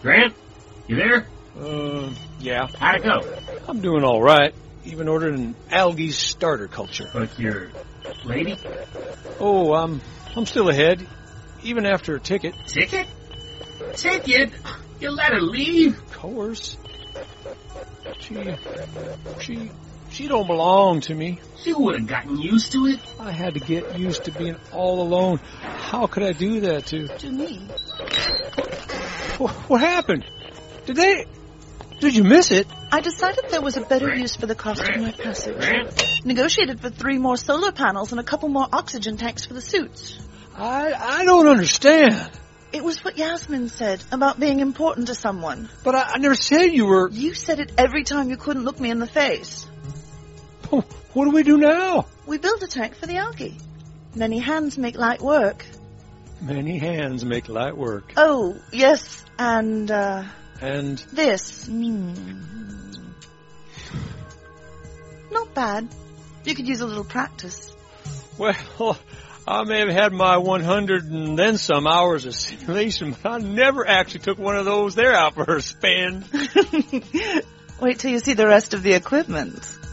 Grant, you there? Yeah. How'd it go? I'm doing all right. Even ordered an algae starter culture. But your lady? Oh, I'm still ahead, even after a ticket. Ticket? Ticket? You let her leave? Of course. She don't belong to me. She would have gotten used to it. I had to get used to being all alone. How could I do that To me. What happened? Did you miss it? I decided there was a better use for the cost of my passage. Negotiated for 3 more solar panels and a couple more oxygen tanks for the suits. I don't understand. It was what Yasmin said about being important to someone. But I never said you were... You said it every time you couldn't look me in the face. What do we do now? We built a tank for the algae. Many hands make light work. Many hands make light work. Oh, yes, and this. Not bad. You could use a little practice. Well, I may have had my 100 and then some hours of simulation, but I never actually took one of those there out for a spin. Wait till you see the rest of the equipment.